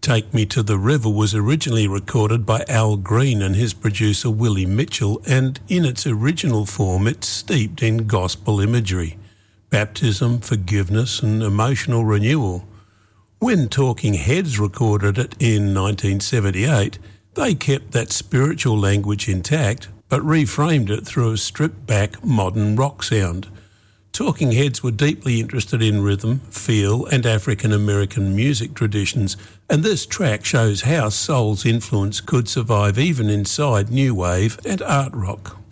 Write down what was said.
Take Me to the River was originally recorded by Al Green and his producer Willie Mitchell, and in its original form it's steeped in gospel imagery, baptism, forgiveness and emotional renewal. When Talking Heads recorded it in 1978, they kept that spiritual language intact but reframed it through a stripped-back modern rock sound. Talking Heads were deeply interested in rhythm, feel and African-American music traditions, and this track shows how soul's influence could survive even inside new wave and art rock.